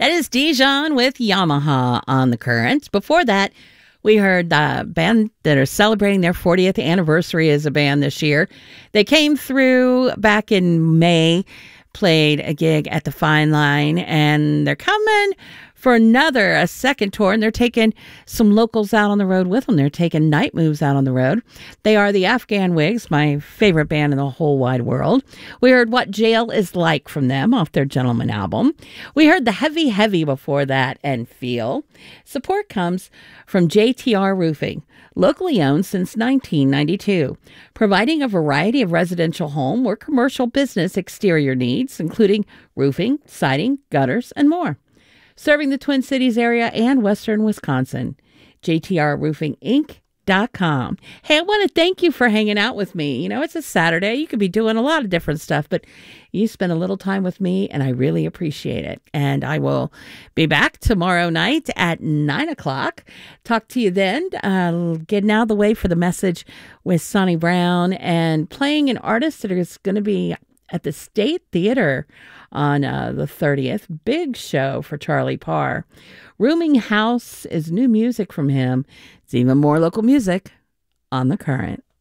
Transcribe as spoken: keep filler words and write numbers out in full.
That is Dijon with Yamaha on the Current. Before that, we heard the band that are celebrating their fortieth anniversary as a band this year. They came through back in May, played a gig at the Fine Line, and they're coming for another, a second tour, and they're taking some locals out on the road with them. They're taking Night Moves out on the road. They are the Afghan Wigs, my favorite band in the whole wide world. We heard What Jail Is Like from them off their Gentleman album. We heard The Heavy Heavy before that and Feel. Support comes from J T R Roofing, locally owned since nineteen ninety-two, providing a variety of residential home or commercial business exterior needs, including roofing, siding, gutters, and more. Serving the Twin Cities area and western Wisconsin. J T R Roofing Inc dot com. Hey, I want to thank you for hanging out with me. You know, it's a Saturday. You could be doing a lot of different stuff, but you spend a little time with me, and I really appreciate it. And I will be back tomorrow night at nine o'clock. Talk to you then. Uh, getting out of the way for the message with Sonny Brown and playing an artist that is going to be at the State Theater on uh, the thirtieth. Big show for Charlie Parr. Rooming House is new music from him. It's even more local music on the Current.